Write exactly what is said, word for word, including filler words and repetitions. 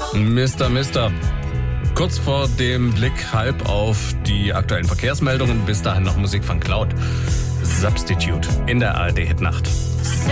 Mister Mister. Kurz vor dem Blick halb auf die aktuellen Verkehrsmeldungen. Bis dahin noch Musik von Cloud. Substitute in der A R D-Hitnacht.